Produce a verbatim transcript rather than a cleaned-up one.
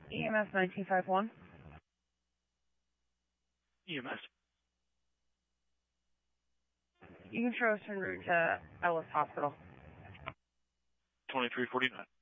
E M S nineteen fifty-one. E M S. You can show us en route to Ellis Hospital. twenty-three forty-nine.